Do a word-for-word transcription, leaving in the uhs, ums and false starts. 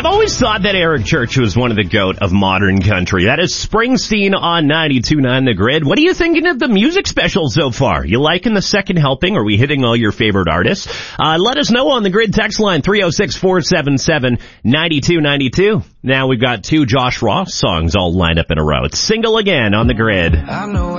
I've always thought that Eric Church was one of the GOAT of modern country. That is Springsteen on ninety-two point nine The Grid. What are you thinking of the music special so far? You liking the second helping? Are we hitting all your favorite artists? Uh, let us know on the Grid text line three oh six, four seven seven, nine two nine two. Now we've got two Josh Ross songs all lined up in a row. It's Single Again on the Grid. I know